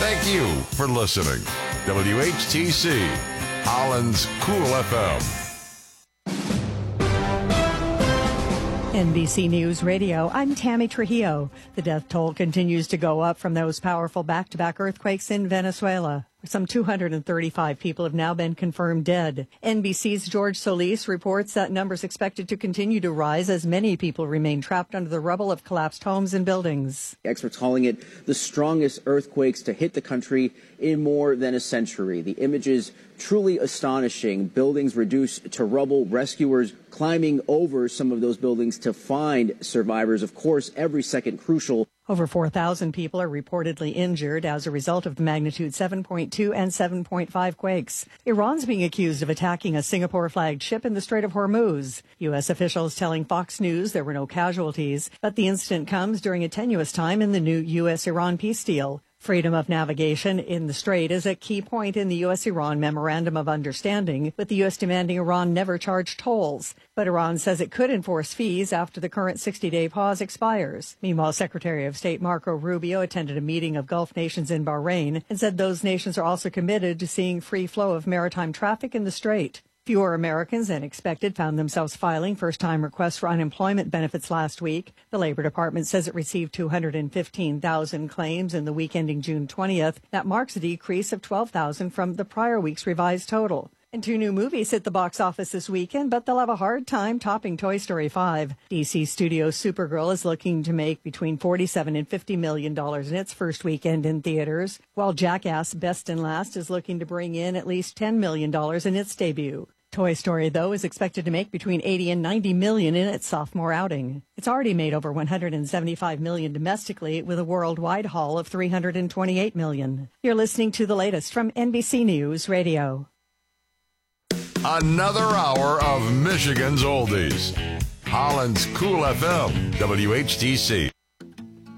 Thank you for listening. WHTC, Holland's Cool FM. NBC News Radio, I'm Tammy Trujillo. The death toll continues to go up from those powerful back-to-back earthquakes in Venezuela. Some 235 people have now been confirmed dead. NBC's George Solis reports that numbers expected to continue to rise as many people remain trapped under the rubble of collapsed homes and buildings. Experts calling it the strongest earthquakes to hit the country in more than a century. The images truly astonishing. Buildings reduced to rubble, rescuers climbing over some of those buildings to find survivors. Of course, every second crucial. Over 4,000 people are reportedly injured as a result of the magnitude 7.2 and 7.5 quakes. Iran's being accused of attacking a Singapore-flagged ship in the Strait of Hormuz. U.S. officials telling Fox News there were no casualties, but the incident comes during a tenuous time in the new U.S.-Iran peace deal. Freedom of navigation in the strait is a key point in the U.S.-Iran Memorandum of Understanding, with the U.S. demanding Iran never charge tolls. But Iran says it could enforce fees after the current 60-day pause expires. Meanwhile, Secretary of State Marco Rubio attended a meeting of Gulf nations in Bahrain and said those nations are also committed to seeing free flow of maritime traffic in the strait. Fewer Americans than expected found themselves filing first-time requests for unemployment benefits last week. The Labor Department says it received 215,000 claims in the week ending June 20th. That marks a decrease of 12,000 from the prior week's revised total. And 2 new movies hit the box office this weekend, but they'll have a hard time topping Toy Story 5. DC Studios' Supergirl is looking to make between $47 and $50 million in its first weekend in theaters, while Jackass Best and Last is looking to bring in at least $10 million in its debut. Toy Story, though, is expected to make between $80 and $90 million in its sophomore outing. It's already made over $175 million domestically, with a worldwide haul of $328 million. You're listening to the latest from NBC News Radio. Another hour of Michigan's oldies. Holland's Cool FM, WHTC.